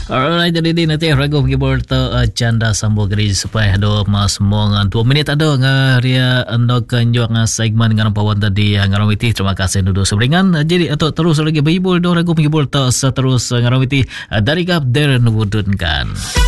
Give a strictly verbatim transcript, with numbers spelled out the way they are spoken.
Alright, jadi di nanti ragu menghibur tu uh, canda sambung gereja supaya ada mas mongan dua minit ada ngaria ando kanjok ng segmen ng pawan tadi ngarawiti. Terima kasih duduk seberingan. Jadi atau terus lagi menghibur do ragu menghibur tu seterus ngarawiti dari kap deren wudun kan.